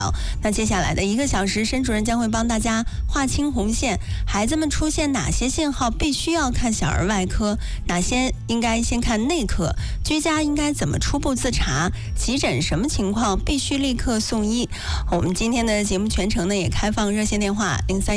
那接下来的1个小时，申主任将会帮大家划清红线，孩子们出现哪些信号必须要看小儿外科，哪些应该先看内科，居家应该怎么初步自查，急诊什么情况必须立刻送医。我们今天的节目全程呢也开放热线电话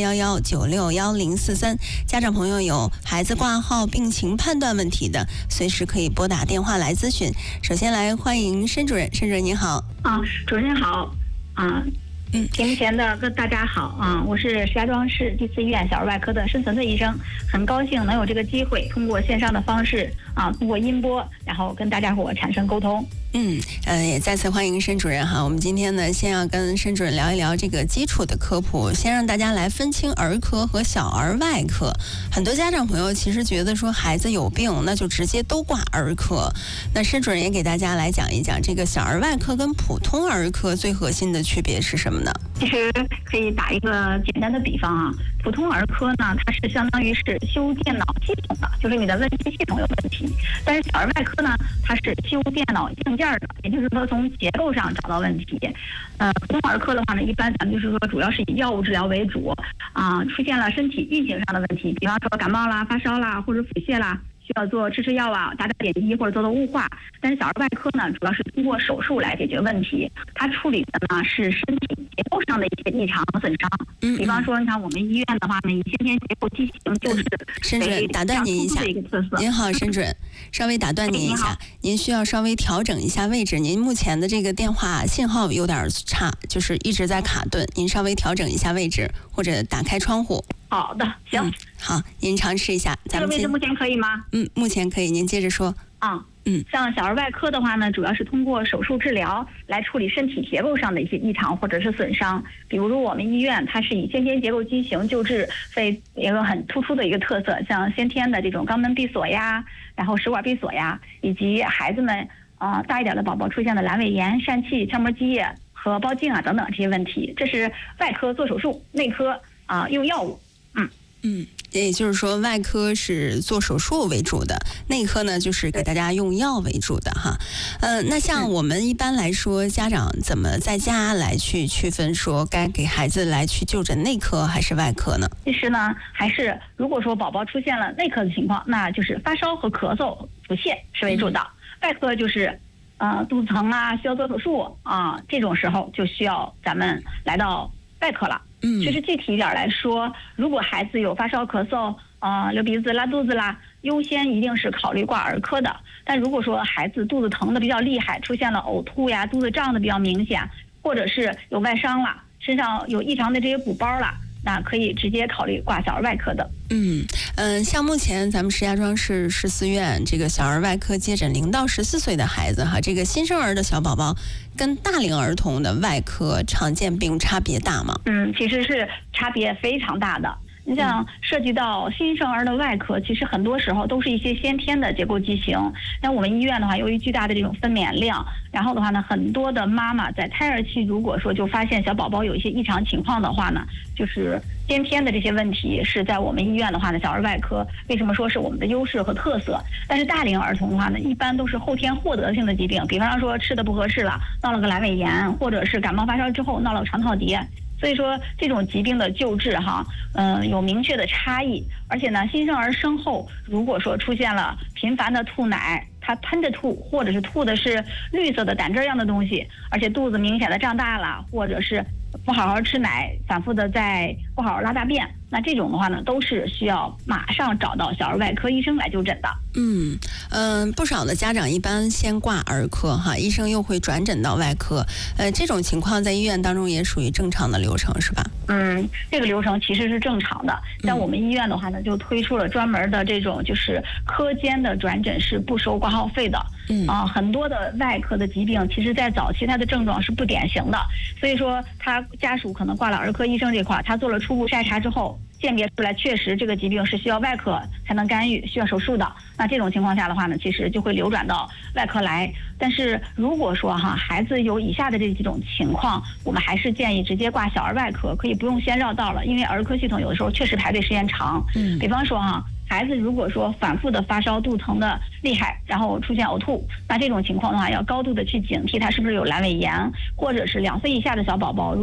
0311961043，家长朋友有孩子挂号病情判断问题的，随时可以拨打电话来咨询。首先来欢迎申主任，申主任您好。 主任好。屏幕前的大家好我是石家庄市第4医院小儿外科的申存翠医生，很高兴能有这个机会通过线上的方式通过音波，然后跟大家伙产生沟通。 也再次欢迎申主任哈。我们今天呢，先要跟申主任聊一聊这个基础的科普，先让大家来分清儿科和小儿外科。很多家长朋友其实觉得说孩子有病，那就直接都挂儿科。那申主任也给大家来讲一讲这个小儿外科跟普通儿科最核心的区别是什么呢？ 其实可以打一个简单的比方普通儿科呢，它是相当于是修电脑系统的，就是你的问题系统有问题；但是小儿外科呢，它是修电脑硬件的，也就是说从结构上找到问题。普通儿科的话呢，一般咱们就是说主要是以药物治疗为主出现了身体运行上的问题，比方说感冒啦、发烧啦或者腹泻啦，需要吃药打点滴或者做雾化。但是小儿外科呢，主要是通过手术来解决问题，它处理的呢是身体结构上的一些异常损伤。比方说你看我们医院的话呢，以先天结构畸形就是申主任打断您一下，您好，申主任，稍微打断您一下，您需要稍微调整一下位置，您目前的这个电话信号有点差，就是一直在卡顿，您稍微调整一下位置或者打开窗户。 好的，行， 好，您尝试一下。 这个位置目前可以吗？ 目前可以，您接着说。 像小儿外科的话呢，主要是通过手术治疗来处理身体结构上的一些异常或者是损伤。比如说我们医院它是以先天结构畸形救治为一个很突出的一个特色，像先天的这种肛门闭锁呀，然后食管闭锁呀，以及孩子们大一点的宝宝出现的阑尾炎、疝气、腔膜积液和包茎等等这些问题，这是外科做手术，内科用药物。 也就是说外科是做手术为主的，内科呢就是给大家用药为主的哈。那像我们一般来说，家长怎么在家来去区分说该给孩子来去就诊内科还是外科呢？ 其实呢，还是如果说宝宝出现了内科的情况，那就是发烧和咳嗽、腹泻是为主的。外科就是肚子疼需要做手术这种时候就需要咱们来到外科了。其实具体一点来说，如果孩子有发烧、咳嗽、流鼻子、拉肚子啦，优先一定是考虑挂儿科的。但如果说孩子肚子疼的比较厉害，出现了呕吐呀、肚子胀的比较明显，或者是有外伤了，身上有异常的这些鼓包了，那可以直接考虑挂小儿外科的。 像目前咱们石家庄市市4院这个小儿外科接诊0到14岁的孩子这个新生儿的小宝宝跟大龄儿童的外科常见病差别大吗？ 其实是差别非常大的。你像涉及到新生儿的外科，其实很多时候都是一些先天的结构畸形。那我们医院的话，由于巨大的这种分娩量，然后的话呢，很多的妈妈在胎儿期如果说就发现小宝宝有一些异常情况的话呢，就是先天的这些问题是在我们医院的话呢，小儿外科为什么说是我们的优势和特色？但是大龄儿童的话呢，一般都是后天获得性的疾病，比方说吃的不合适了，闹了个阑尾炎，或者是感冒发烧之后闹了个肠套叠。所以说这种疾病的救治有明确的差异，而且呢，新生儿生后如果说出现了频繁的吐奶，他喷着吐，或者是吐的是绿色的胆汁样的东西，而且肚子明显的胀大了，或者是不好好吃奶，反复的在不好好拉大便，那这种的话呢，都是需要马上找到小儿外科医生来就诊的。 不少的家长一般先挂儿科医生又会转诊到外科，这种情况在医院当中也属于正常的流程是吧？ 这个流程其实是正常的。像我们医院的话呢，就推出了专门的这种就是科间的转诊是不收挂号费的。很多的外科的疾病，其实在早期它的症状是不典型的，所以说他家属可能挂了儿科医生这块，他做了初步筛查之后，鉴别出来确实这个疾病是需要外科才能干预，需要手术的。那这种情况下的话呢，其实就会流转到外科来。但是如果说孩子有以下的这几种情况，我们还是建议直接挂小儿外科，可以不用先绕道了，因为儿科系统有的时候确实排队时间长。比方说孩孩子如果说反复的发烧、肚疼的厉害，然后出现呕吐，那这种情况的话，要高度的去警惕他是不是有阑尾炎，或者是2岁以下的小宝宝。